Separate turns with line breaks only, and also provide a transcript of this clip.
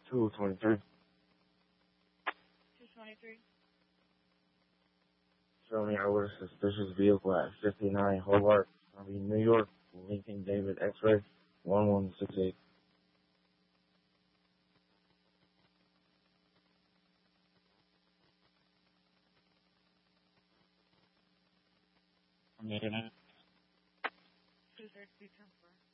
223.
223.
Show me out with a suspicious vehicle at 59 Hobart, New York, Lincoln David X-ray 1168.
I'm making it.
230, 10-4.